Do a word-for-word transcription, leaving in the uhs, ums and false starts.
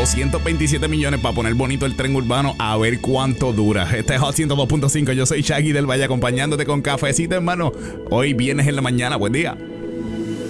doscientos veintisiete millones para poner bonito el tren urbano, a ver cuánto dura. Este es Hot ciento dos punto cinco, yo soy Shaggy del Valle acompañándote con cafecito, hermano. Hoy viernes en la mañana, buen día.